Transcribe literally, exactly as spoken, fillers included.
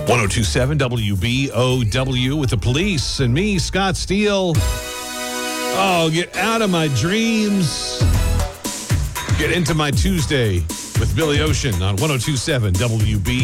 ten twenty-seven W B O W with the police and me, Scott Steele. Oh, get out of my dreams. Get into my Tuesday with Billy Ocean on ten twenty-seven W B O W.